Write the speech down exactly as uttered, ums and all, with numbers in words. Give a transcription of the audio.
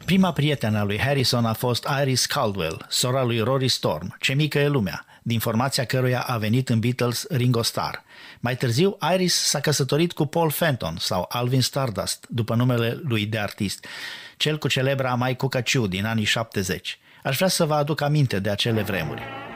Prima prietenă a lui Harrison a fost Iris Caldwell, sora lui Rory Storm, Ce mică e lumea, din formația căruia a venit în Beatles Ringo Starr. Mai târziu, Iris s-a căsătorit cu Paul Fenton sau Alvin Stardust, după numele lui de artist, cel cu celebra Mai Cucăciu din anii șaptezeci. Aș vrea să vă aduc aminte de acele vremuri.